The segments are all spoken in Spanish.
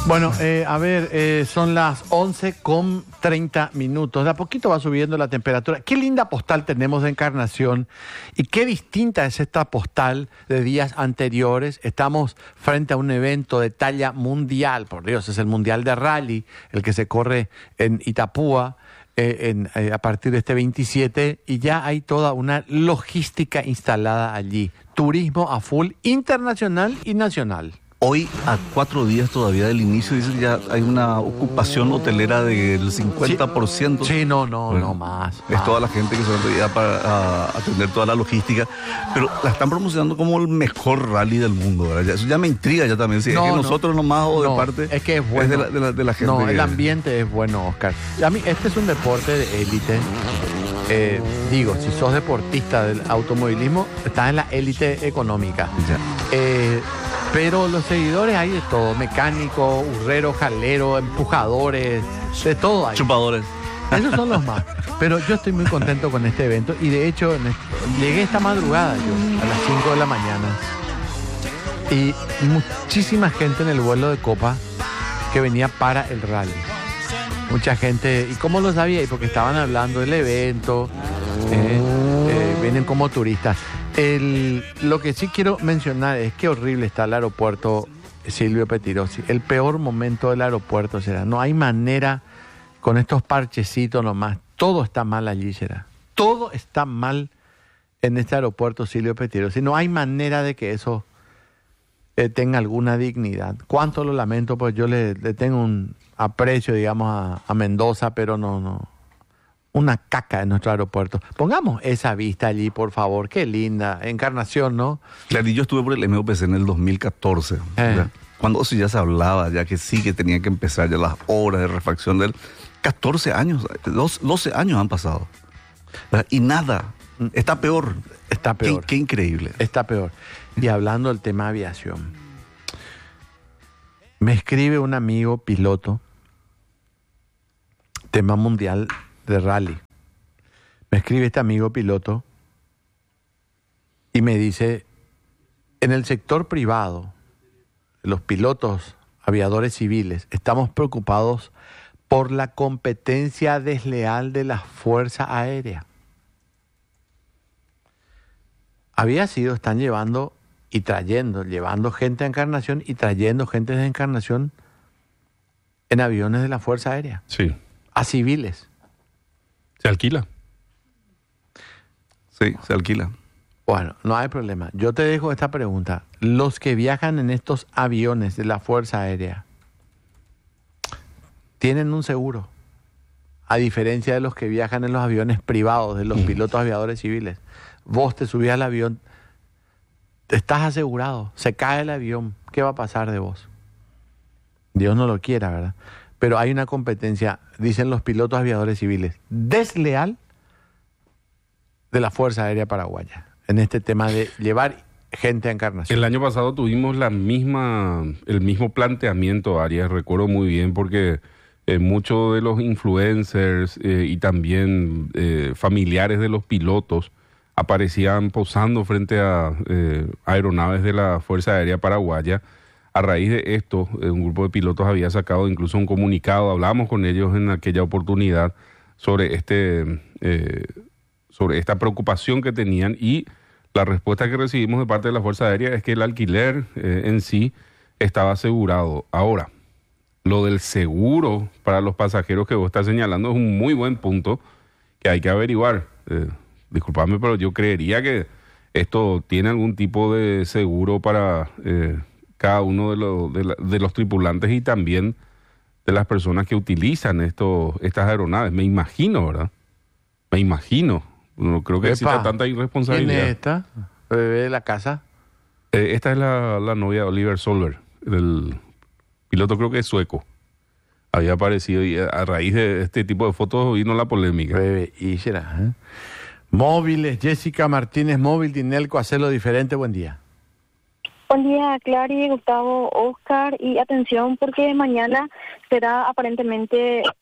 Bueno, a ver, son las 11:30. De a poquito va subiendo la temperatura. Qué linda postal tenemos de Encarnación y qué distinta es esta postal de días anteriores. Estamos frente a un evento de talla mundial, por Dios, es el Mundial de Rally, el que se corre en Itapúa a partir de este 27, y ya hay toda una logística instalada allí. Turismo a full, internacional y nacional. Hoy, a 4 días todavía del inicio, dice que ya hay una ocupación hotelera del 50%. Sí, no Bueno, más. Es toda la gente que se va ya para atender toda la logística. Pero la están promocionando como el mejor rally del mundo, ¿verdad? Eso ya me intriga ya también. Si es que nosotros nomás o de parte... Es que es bueno. Es de la gente. No, el ambiente es bueno, Oscar. A mí, este es un deporte de élite. Digo, si sos deportista del automovilismo, estás en la élite económica. Ya. Pero los seguidores hay de todo, mecánicos, urreros, jaleros, empujadores, de todo hay. Chupadores. Esos son los más. Pero yo estoy muy contento con este evento y de hecho llegué esta madrugada yo, a las 5 de la mañana. Y muchísima gente en el vuelo de Copa que venía para el rally. Mucha gente, ¿y cómo lo sabía? Y porque estaban hablando del evento, vienen como turistas. Lo que sí quiero mencionar es que horrible está el aeropuerto Silvio Pettirossi. El peor momento del aeropuerto será. No hay manera con estos parchecitos nomás. Todo está mal allí, será. Todo está mal en este aeropuerto Silvio Pettirossi. No hay manera de que eso tenga alguna dignidad. Cuánto lo lamento, pues yo le tengo un aprecio, digamos, a Mendoza, pero no. Una caca en nuestro aeropuerto. Pongamos esa vista allí, por favor. Qué linda. Encarnación, ¿no? Claro, y yo estuve por el MOPC en el 2014. Cuando sí ya se hablaba, ya que sí que tenía que empezar ya las obras de refacción del 14 años, 12 años han pasado. ¿Verdad? Y nada. Está peor. Está peor. Qué increíble. Está peor. Y hablando del tema aviación, me escribe un amigo piloto, tema mundial de rally. Me escribe este amigo piloto y me dice, en el sector privado, los pilotos aviadores civiles, estamos preocupados por la competencia desleal de la Fuerza Aérea. Están llevando gente a Encarnación y trayendo gente de Encarnación en aviones de la Fuerza Aérea. Sí. A civiles. ¿Se alquila? Sí, se alquila. Bueno, no hay problema. Yo te dejo esta pregunta. Los que viajan en estos aviones de la Fuerza Aérea, ¿tienen un seguro? A diferencia de los que viajan en los aviones privados, de los pilotos aviadores civiles. Vos te subís al avión, estás asegurado, se cae el avión, ¿qué va a pasar de vos? Dios no lo quiera, ¿verdad? Pero hay una competencia, dicen los pilotos aviadores civiles, desleal de la Fuerza Aérea Paraguaya, en este tema de llevar gente a Encarnación. El año pasado tuvimos el mismo planteamiento, Arias, recuerdo muy bien, porque muchos de los influencers y también familiares de los pilotos aparecían posando frente a aeronaves de la Fuerza Aérea Paraguaya. A raíz de esto, un grupo de pilotos había sacado incluso un comunicado, hablamos con ellos en aquella oportunidad sobre esta preocupación que tenían, y la respuesta que recibimos de parte de la Fuerza Aérea es que el alquiler en sí estaba asegurado. Ahora, lo del seguro para los pasajeros que vos estás señalando es un muy buen punto que hay que averiguar. Disculpame, pero yo creería que esto tiene algún tipo de seguro para cada uno de los tripulantes y también de las personas que utilizan estas aeronaves. Me imagino, ¿verdad? Me imagino. No creo que exista tanta irresponsabilidad. ¿Quién es esta? ¿Bebé de la casa? Esta es la novia de Oliver Solberg, el piloto, creo que es sueco. Había aparecido y a raíz de este tipo de fotos vino la polémica. Bebé, y será, Móviles, Jessica Martínez, Móvil, Dinelco, hacerlo diferente, buen día. Buen día, Clary, Gustavo, Oscar, y atención porque mañana será aparentemente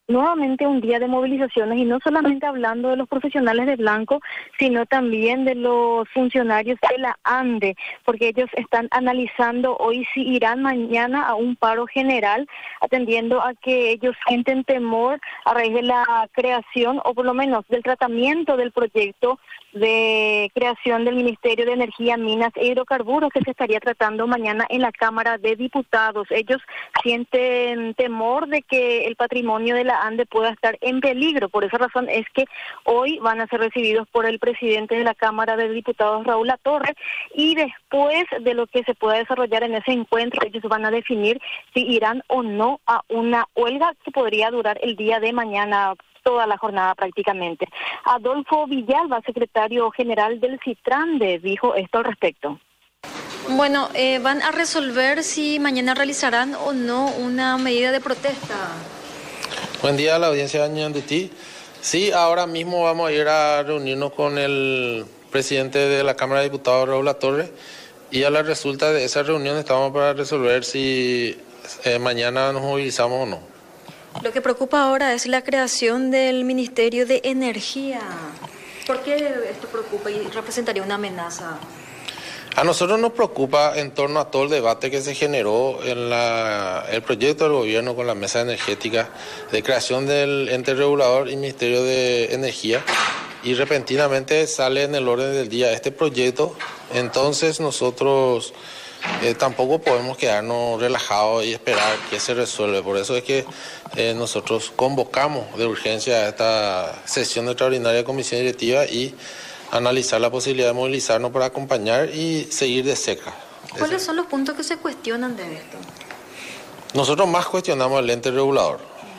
nuevamente un día de movilizaciones, y no solamente hablando de los profesionales de blanco, sino también de los funcionarios de la ANDE, porque ellos están analizando hoy si irán mañana a un paro general, atendiendo a que ellos sienten temor a raíz de la creación, o por lo menos del tratamiento del proyecto de creación del Ministerio de Energía, Minas e Hidrocarburos, que se estaría tratando mañana en la Cámara de Diputados. Ellos sienten temor de que el patrimonio de la ANDE pueda estar en peligro. Por esa razón es que hoy van a ser recibidos por el presidente de la Cámara de Diputados, Raúl Latorre, y después de lo que se pueda desarrollar en ese encuentro, ellos van a definir si irán o no a una huelga que podría durar el día de mañana, toda la jornada prácticamente. Adolfo Villalba, secretario general del Citrande, dijo esto al respecto. Bueno, van a resolver si mañana realizarán o no una medida de protesta. Buen día a la audiencia de Ñandutí. Sí, ahora mismo vamos a ir a reunirnos con el presidente de la Cámara de Diputados, Raúl Latorre, y a la resulta de esa reunión estamos para resolver si mañana nos movilizamos o no. Lo que preocupa ahora es la creación del Ministerio de Energía. ¿Por qué esto preocupa y representaría una amenaza? A nosotros nos preocupa en torno a todo el debate que se generó en el proyecto del gobierno con la mesa energética de creación del ente regulador y Ministerio de Energía, y repentinamente sale en el orden del día este proyecto. Entonces nosotros tampoco podemos quedarnos relajados y esperar que se resuelva. Por eso es que nosotros convocamos de urgencia a esta sesión extraordinaria de comisión directiva y analizar la posibilidad de movilizarnos para acompañar y seguir de cerca. ¿Cuáles son los puntos que se cuestionan de esto? Nosotros más cuestionamos el ente regulador.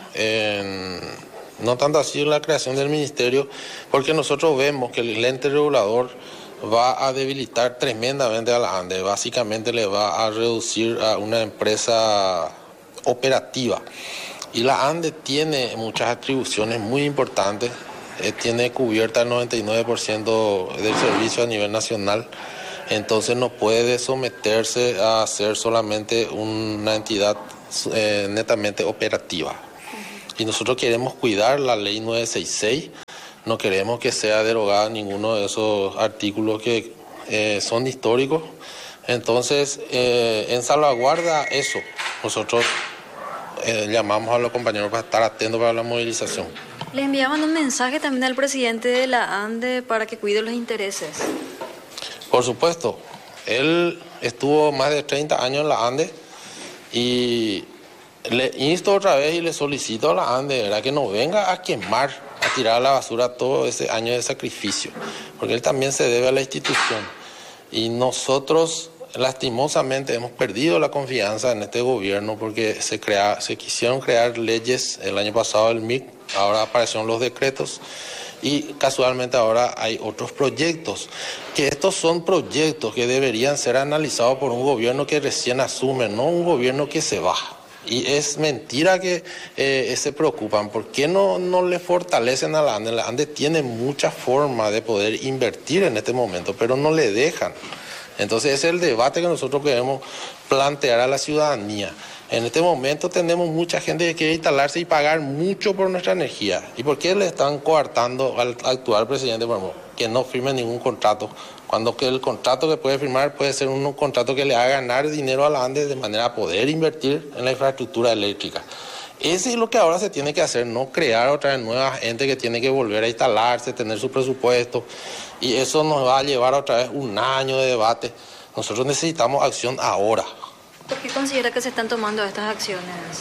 No tanto así la creación del ministerio, porque nosotros vemos que el ente regulador va a debilitar tremendamente a la ANDE. Básicamente le va a reducir a una empresa operativa. Y la ANDE tiene muchas atribuciones muy importantes. Tiene cubierta el 99% del servicio a nivel nacional. Entonces no puede someterse a ser solamente una entidad netamente operativa. Y nosotros queremos cuidar la ley 966. No queremos que sea derogada ninguno de esos artículos que son históricos. Entonces, en salvaguarda eso, nosotros llamamos a los compañeros para estar atentos para la movilización. Le enviaban un mensaje también al presidente de la ANDE para que cuide los intereses. Por supuesto, él estuvo más de 30 años en la ANDE y le insto otra vez y le solicito a la ANDE, ¿verdad?, que no venga a quemar, a tirar a la basura todo ese año de sacrificio, porque él también se debe a la institución. Y nosotros, lastimosamente, hemos perdido la confianza en este gobierno porque se quisieron crear leyes el año pasado, el MIC, ahora aparecieron los decretos y casualmente ahora hay otros proyectos, que estos son proyectos que deberían ser analizados por un gobierno que recién asume, no un gobierno que se va. Y es mentira que se preocupan. ¿Por qué no le fortalecen a la ANDE? La ANDE tiene muchas formas de poder invertir en este momento, pero no le dejan. Entonces ese es el debate que nosotros queremos plantear a la ciudadanía. En este momento tenemos mucha gente que quiere instalarse y pagar mucho por nuestra energía. ¿Y por qué le están coartando al actual presidente que no firme ningún contrato? Cuando que el contrato que puede firmar puede ser un contrato que le haga ganar dinero a la ANDE de manera a poder invertir en la infraestructura eléctrica. Ese es lo que ahora se tiene que hacer, no crear otra vez nueva gente que tiene que volver a instalarse, tener su presupuesto, y eso nos va a llevar otra vez un año de debate. Nosotros necesitamos acción ahora. ¿Por qué considera que se están tomando estas acciones?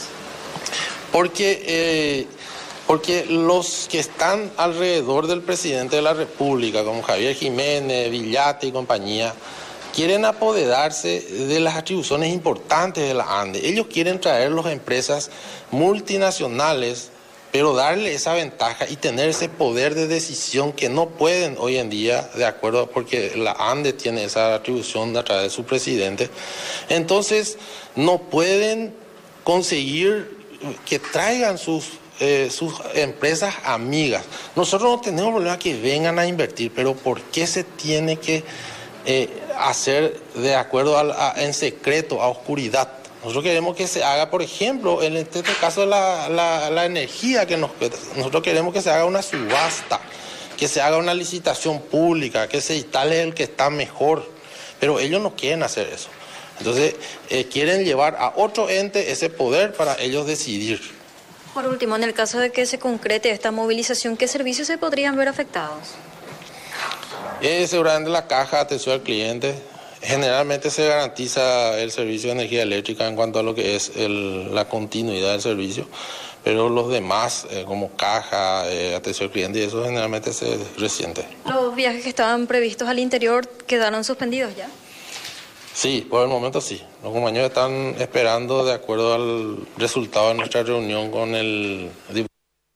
Porque los que están alrededor del presidente de la República, como Javier Jiménez, Villate y compañía, quieren apoderarse de las atribuciones importantes de la ANDE. Ellos quieren traer las empresas multinacionales, pero darle esa ventaja y tener ese poder de decisión que no pueden hoy en día, de acuerdo, porque la ANDE tiene esa atribución a través de su presidente. Entonces, no pueden conseguir que traigan sus empresas amigas. Nosotros no tenemos problema que vengan a invertir, pero ¿por qué se tiene que hacer de acuerdo en secreto, a oscuridad? Nosotros queremos que se haga, por ejemplo, en este caso la energía que nosotros queremos que se haga una subasta, que se haga una licitación pública, que se instale el que está mejor, pero ellos no quieren hacer eso. Entonces quieren llevar a otro ente ese poder para ellos decidir. Por último, en el caso de que se concrete esta movilización, ¿qué servicios se podrían ver afectados? Seguramente la caja de atención al cliente. Generalmente se garantiza el servicio de energía eléctrica en cuanto a lo que es la continuidad del servicio, pero los demás, como caja, atención al cliente, y eso generalmente se resiente. ¿Los viajes que estaban previstos al interior quedaron suspendidos ya? Sí, por el momento sí. Los compañeros están esperando de acuerdo al resultado de nuestra reunión con el diputado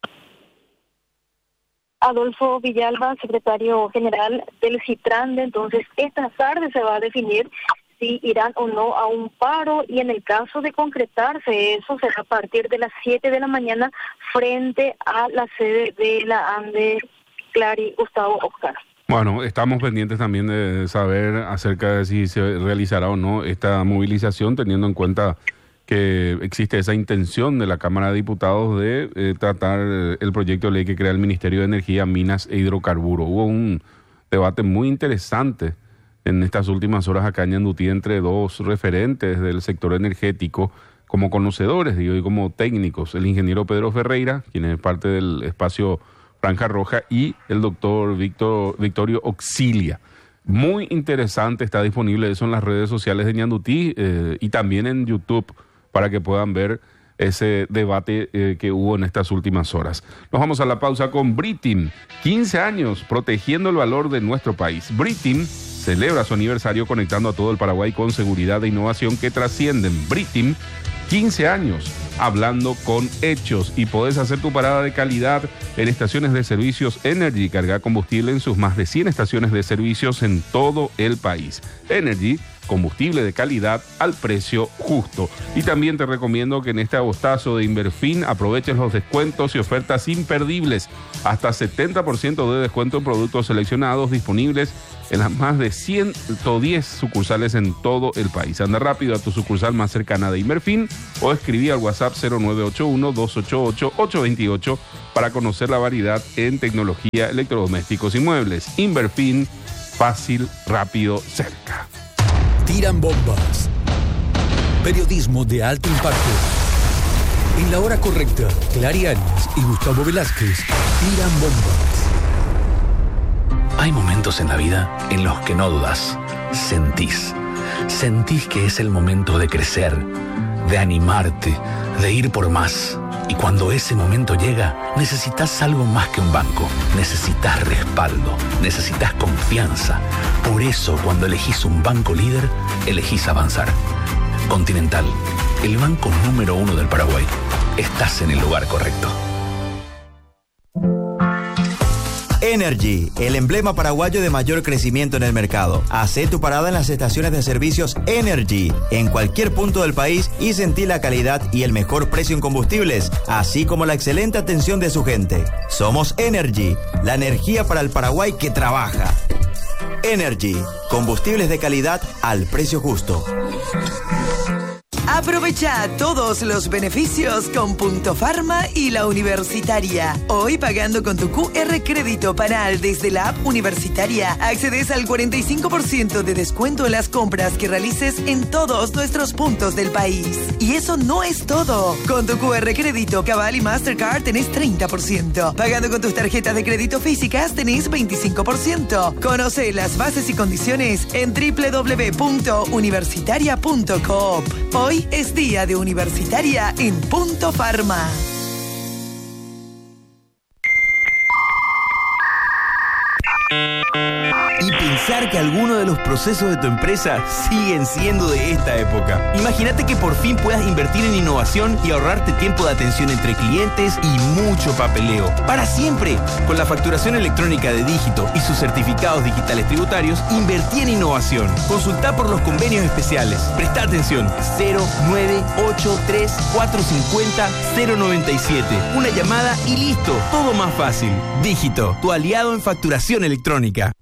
Adolfo Villalba, secretario general del Citrande. Entonces, esta tarde se va a definir si irán o no a un paro, y en el caso de concretarse eso será a partir de las 7 de la mañana frente a la sede de la ANDE Clary Gustavo Oscar. Bueno, estamos pendientes también de saber acerca de si se realizará o no esta movilización, teniendo en cuenta que existe esa intención de la Cámara de Diputados de tratar el proyecto de ley que crea el Ministerio de Energía, Minas e Hidrocarburos. Hubo un debate muy interesante en estas últimas horas acá en Ñandutí entre dos referentes del sector energético, como conocedores, digo, y como técnicos, el ingeniero Pedro Ferreira, quien es parte del espacio Franja Roja, y el doctor Victorio Auxilia. Muy interesante, está disponible eso en las redes sociales de Ñandutí y también en YouTube para que puedan ver ese debate que hubo en estas últimas horas. Nos vamos a la pausa con Britim, 15 años protegiendo el valor de nuestro país. Britim celebra su aniversario conectando a todo el Paraguay con seguridad e innovación que trascienden. Britim, 15 años, hablando con hechos, y podés hacer tu parada de calidad en estaciones de servicios Energy. Carga combustible en sus más de 100 estaciones de servicios en todo el país. Energy, combustible de calidad al precio justo. Y también te recomiendo que en este agostazo de Inverfin aproveches los descuentos y ofertas imperdibles. Hasta 70% de descuento en productos seleccionados disponibles en las más de 110 sucursales en todo el país. Anda rápido a tu sucursal más cercana de Inverfin o escribí al WhatsApp 0981-288-828 para conocer la variedad en tecnología, electrodomésticos y muebles. Inverfin, fácil, rápido, cerca. Tiran bombas. Periodismo de alto impacto. En la hora correcta, Clary Arias y Gustavo Velázquez tiran bombas. Hay momentos en la vida en los que no dudas, sentís que es el momento de crecer, de animarte, de ir por más. Y cuando ese momento llega, necesitas algo más que un banco. Necesitas respaldo, necesitas confianza. Por eso, cuando elegís un banco líder, elegís avanzar. Continental, el banco número 1 del Paraguay. Estás en el lugar correcto. Energy, el emblema paraguayo de mayor crecimiento en el mercado. Hacé tu parada en las estaciones de servicios Energy, en cualquier punto del país, y sentí la calidad y el mejor precio en combustibles, así como la excelente atención de su gente. Somos Energy, la energía para el Paraguay que trabaja. Energy, combustibles de calidad al precio justo. Aprovecha todos los beneficios con Punto Pharma y la Universitaria. Hoy, pagando con tu QR Crédito Panal desde la app Universitaria, accedes al 45% de descuento en las compras que realices en todos nuestros puntos del país. Y eso no es todo. Con tu QR Crédito Cabal y Mastercard tenés 30%. Pagando con tus tarjetas de crédito físicas tenés 25%. Conoce las bases y condiciones en www.universitaria.coop. Hoy es día de Universitaria en Punto Pharma. Y pensar que algunos de los procesos de tu empresa siguen siendo de esta época. Imagínate que por fin puedas invertir en innovación y ahorrarte tiempo de atención entre clientes y mucho papeleo. Para siempre. Con la facturación electrónica de Dígito y sus certificados digitales tributarios, invertí en innovación. Consulta por los convenios especiales. Presta atención. 0983-450-097. Una llamada y listo. Todo más fácil. Dígito, tu aliado en facturación electrónica.